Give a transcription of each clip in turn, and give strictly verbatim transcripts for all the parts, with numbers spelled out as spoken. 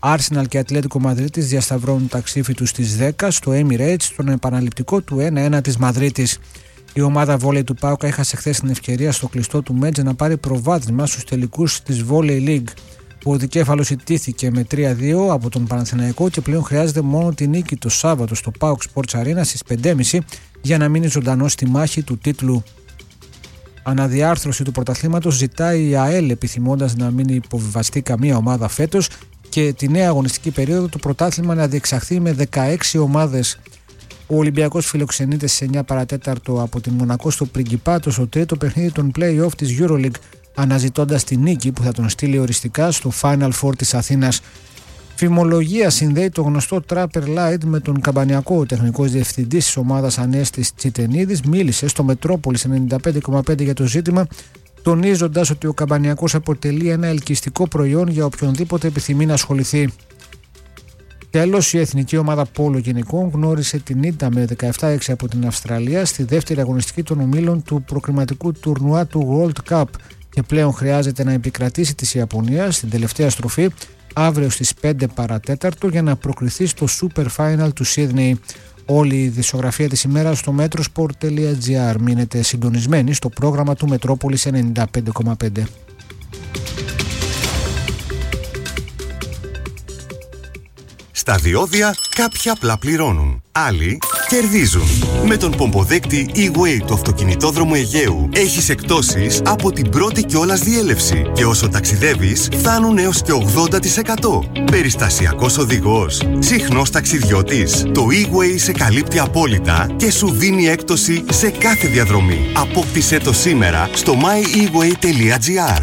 Arsenal και Ατλέτικο Μαδρίτης διασταυρώνουν τα ξύφη τους στις δέκα στο Emirates, στον επαναληπτικό του ένα ένα της Μαδρίτης. Η ομάδα βόλεϊ του ΠΑΟΚ έχασε χθες την ευκαιρία στο κλειστό του Μέτζε να πάρει προβάδισμα στους τελικούς της Volley League. Ο δικέφαλος ιτήθηκε με τρία δύο από τον Παναθηναϊκό και πλέον χρειάζεται μόνο τη νίκη το Σάββατο στο ΠΑΟΚ Sports Arena στις πέντε και μισή για να μείνει ζωντανός στη μάχη του τίτλου. Αναδιάρθρωση του πρωταθλήματος ζητάει η ΑΕΛ, επιθυμώντας να μην υποβιβαστεί καμία ομάδα φέτος και τη νέα αγωνιστική περίοδο του πρωτάθλημα να διεξαχθεί με δεκαέξι ομάδες. Ο Ολυμπιακός φιλοξενείται σε εννιά παρατέταρτο από την Μονακό στο Πριγκιπάτο στο τρίτο παιχνίδι των play-off της EuroLeague, αναζητώντας τη νίκη που θα τον στείλει οριστικά στο Final Four της Αθήνας. Φημολογία συνδέει το γνωστό Trapper Light με τον Καμπανιακό. Ο τεχνικός διευθυντής της ομάδας Ανέστης Τσιτενίδης μίλησε στο Μετρόπολης ενενήντα πέντε κόμμα πέντε για το ζήτημα, τονίζοντας ότι ο Καμπανιακός αποτελεί ένα ελκυστικό προϊόν για οποιονδήποτε επιθυμεί να ασχοληθεί. Τέλος, η εθνική ομάδα πόλο γυναικών γνώρισε την ήττα με δεκαεπτά έξι από την Αυστραλία στη δεύτερη αγωνιστική των ομίλων του προκριματικού τουρνουά του World Cup και πλέον χρειάζεται να επικρατήσει της Ιαπωνίας στην τελευταία στροφή αύριο στις πέντε παρατέταρτο για να προκριθεί στο Super Final του Σίδνεϊ. Όλη η δισογραφία της ημέρας στο metrosport τελεία gr. Μείνετε συντονισμένοι στο πρόγραμμα του Μετρόπολης ενενήντα πέντε κόμμα πέντε. Στα διόδια κάποιοι απλά πληρώνουν, άλλοι κερδίζουν. Με τον πομποδέκτη E-Way του αυτοκινητόδρομου Αιγαίου έχεις εκπτώσεις από την πρώτη κιόλας διέλευση και όσο ταξιδεύεις φτάνουν έως και ογδόντα τοις εκατό. Περιστασιακός οδηγός, συχνός ταξιδιώτης. Το E-Way σε καλύπτει απόλυτα και σου δίνει έκπτωση σε κάθε διαδρομή. Απόκτησέ το σήμερα στο my e way τελεία gr.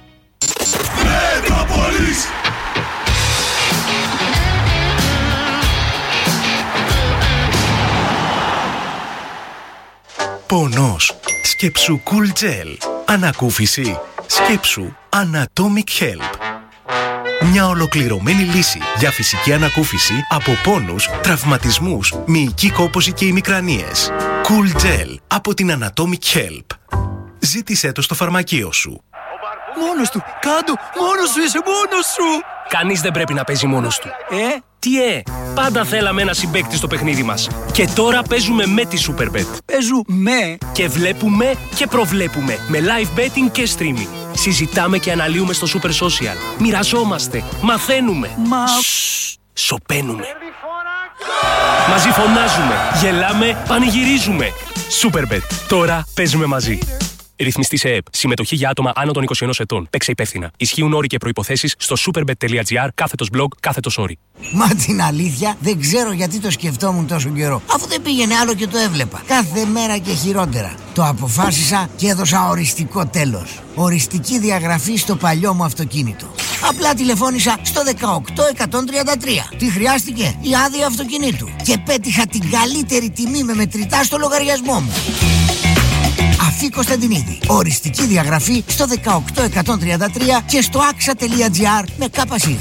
Πονός. Σκέψου Cool Gel. Ανακούφιση. Σκέψου Anatomic Help. Μια ολοκληρωμένη λύση για φυσική ανακούφιση από πόνους, τραυματισμούς, μυϊκή κόπωση και ημικρανίες. Cool Gel από την Anatomic Help. Ζήτησέ το στο φαρμακείο σου. Μόνος του! Κάντο! Μόνος σου είσαι! Μόνος σου! Κανείς δεν πρέπει να παίζει μόνος του. Ε? Τι ε! Πάντα θέλαμε ένα συμπαίκτη στο παιχνίδι μας. Και τώρα παίζουμε με τη Superbet. Παίζουμε! Και βλέπουμε και προβλέπουμε. Με live betting και streaming. Συζητάμε και αναλύουμε στο Super Social. Μοιραζόμαστε. Μαθαίνουμε. Μα... Σσσσ. Σωπαίνουμε. Μαζί φωνάζουμε. Γελάμε. Πανηγυρίζουμε. Superbet. Τώρα παίζουμε μαζί. Ρυθμιστή σε ΕΕΠ. Συμμετοχή για άτομα άνω των είκοσι ενός ετών. Παίξε υπεύθυνα. Ισχύουν όροι και προϋποθέσεις στο superbet τελεία gr κάθετος blog κάθετος όροι. Μα την αλήθεια δεν ξέρω γιατί το σκεφτόμουν τόσο καιρό. Αφού δεν πήγαινε άλλο και το έβλεπα. Κάθε μέρα και χειρότερα. Το αποφάσισα και έδωσα οριστικό τέλος. Οριστική διαγραφή στο παλιό μου αυτοκίνητο. Απλά τηλεφώνησα στο δεκαοκτώ εκατόν τριάντα τρία. Τι χρειάστηκε? Η άδεια αυτοκινήτου. Και πέτυχα την καλύτερη τιμή με μετρητά στο λογαριασμό μου. Αφή Κωνσταντινίδη. Οριστική διαγραφή στο δεκαοκτώ εκατόν τριάντα τρία και στο axa τελεία gr με ΚΣ.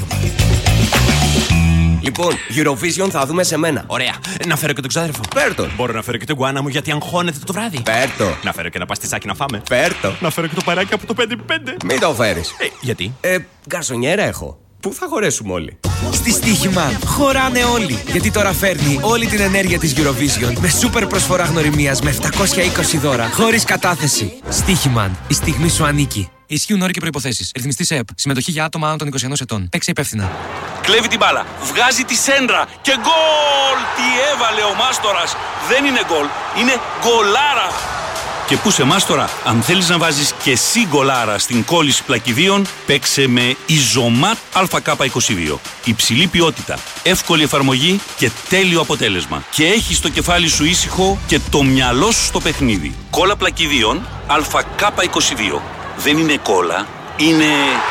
Λοιπόν, Eurovision θα δούμε σε μένα. Ωραία. Να φέρω και τον ξάδερφο. Φέρτον. Μπορώ να φέρω και τον γκουάνα μου γιατί αγχώνεται το βράδυ. Φέρτο. Να φέρω και ένα παστισάκι να φάμε. Φέρτο. Να φέρω και το παράκι από το πέντε πέντε. Μην το φέρεις. Ε, γιατί? Ε, γκαρσονιέρα έχω. Πού θα χωρέσουμε όλοι? Στη Στοίχημα χωράνε όλοι. Γιατί τώρα φέρνει όλη την ενέργεια της Eurovision με σούπερ προσφορά γνωριμίας με επτακόσια είκοσι δώρα χωρίς κατάθεση. Στοίχημαν. Η στιγμή σου ανήκει. Ισχύουν όροι και προϋποθέσεις. Ρυθμιστής ΕΕΠ. Συμμετοχή για άτομα άνω των είκοσι ενός ετών. Παίξε υπεύθυνα. Κλέβει την μπάλα. Βγάζει τη σέντρα. Και γκολ! Τι έβαλε ο Μάστορας. Δεν είναι γκολ. Είναι γκολάρα. Και πού σε Μάστορα, αν θέλεις να βάζεις και εσύ γκολάρα στην κόλληση πλακιδίων, παίξε με Ιζωμάτ Α Κ είκοσι δύο. Υψηλή ποιότητα, εύκολη εφαρμογή και τέλειο αποτέλεσμα. Και έχεις το κεφάλι σου ήσυχο και το μυαλό σου στο παιχνίδι. Κόλλα πλακιδίων Α Κ είκοσι δύο. Δεν είναι κόλλα, είναι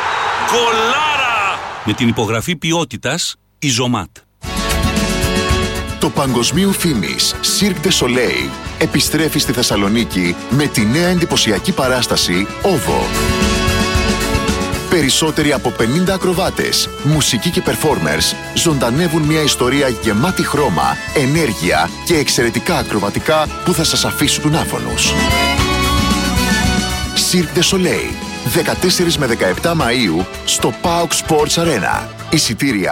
γκολάρα! Με την υπογραφή ποιότητας Ιζωμάτ. Το παγκοσμίου φήμης Cirque du Soleil επιστρέφει στη Θεσσαλονίκη με τη νέα εντυπωσιακή παράσταση Όβο. Περισσότεροι από πενήντα ακροβάτες, μουσικοί και performers ζωντανεύουν μια ιστορία γεμάτη χρώμα, ενέργεια και εξαιρετικά ακροβατικά που θα σας αφήσουν άφωνους. Cirque du Soleil, δεκατέσσερις με δεκαεπτά Μαΐου στο PAOK Sports Arena. Εισιτήρια